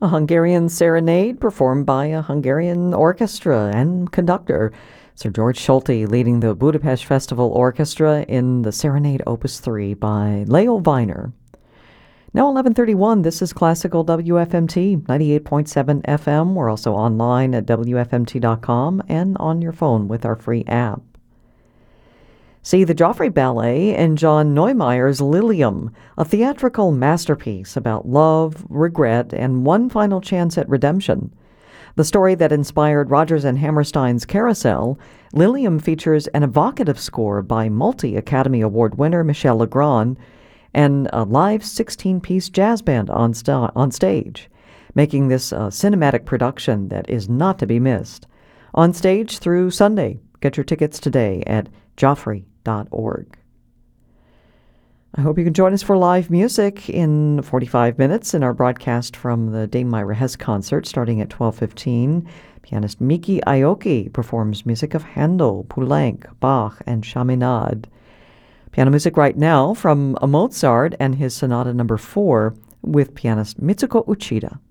A Hungarian serenade performed by a Hungarian orchestra and conductor. Sir George Solti leading the Budapest Festival Orchestra in the Serenade Opus 3 by Leo Weiner. Now 11:31, this is Classical WFMT, 98.7 FM. We're also online at WFMT.com and on your phone with our free app. See the Joffrey Ballet in John Neumeier's Lilium, a theatrical masterpiece about love, regret, and one final chance at redemption. The story that inspired Rodgers and Hammerstein's Carousel, Lilium features an evocative score by multi-Academy Award winner Michel Legrand and a live 16-piece jazz band on stage, making this a cinematic production that is not to be missed. On stage through Sunday. Get your tickets today at Joffrey.org. I hope you can join us for live music in 45 minutes in our broadcast from the Dame Myra Hess concert starting at 12:15. Pianist Miki Aoki performs music of Handel, Poulenc, Bach, and Chaminade. Piano music right now from Mozart and his Sonata No. 4 with pianist Mitsuko Uchida.